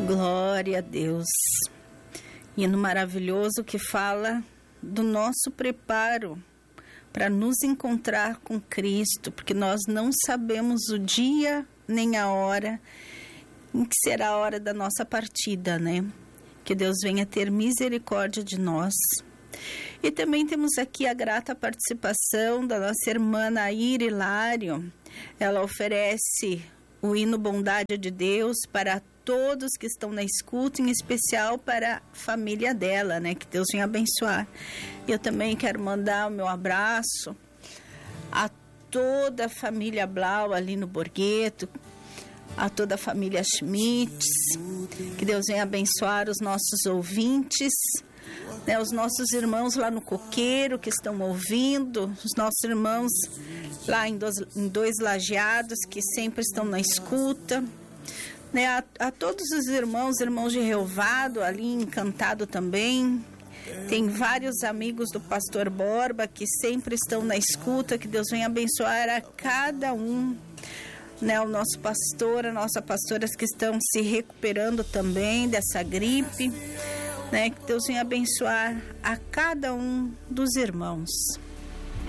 Glória a Deus. Hino maravilhoso que fala do nosso preparo para nos encontrar com Cristo, porque nós não sabemos o dia nem a hora em que será a hora da nossa partida, né? Que Deus venha ter misericórdia de nós. E também temos aqui a grata participação da nossa irmã Nair Hilário. Ela oferece o hino Bondade de Deus para todos que estão na escuta, em especial para a família dela, né? Que Deus venha abençoar. Eu também quero mandar o meu abraço a toda a família Blau ali no Borgheto, a toda a família Schmitz. Que Deus venha abençoar os nossos ouvintes, né, os nossos irmãos lá no Coqueiro que estão ouvindo, os nossos irmãos lá em Dois Lajeados que sempre estão na escuta, né, a todos os irmãos de Relvado ali em Encantado também. Tem vários amigos do Pastor Borba que sempre estão na escuta. Que Deus venha abençoar a cada um, né, o nosso pastor, a nossa pastora que estão se recuperando também dessa gripe, né, que Deus venha abençoar a cada um dos irmãos.